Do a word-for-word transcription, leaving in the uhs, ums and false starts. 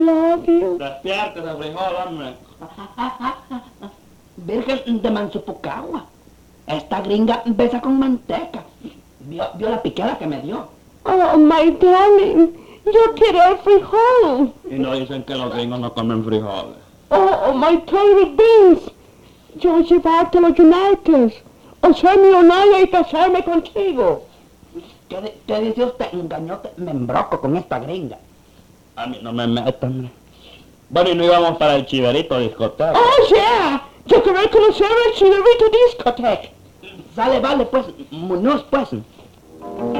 Love you. Despiértese, frijol, hombre. Virgen de Mansupucagua. Esta gringa besa con manteca. ¿Vio, vio la piquera que me dio? Oh, my darling. Yo quiero el frijol. Y no dicen que los gringos no comen frijoles. Oh, my favorite beans. Yo llevarte a los United. O ser millonaria y casarme contigo. ¿Qué, qué dice usted, engañote? Me embroco con esta gringa. A mí no me metan, hombre. Bueno, y no íbamos para el Chiverito discoteca. Oh, yeah. Yo quiero conocer el Chiverito Discoteca. Sale, vale, pues, Muñoz, pues.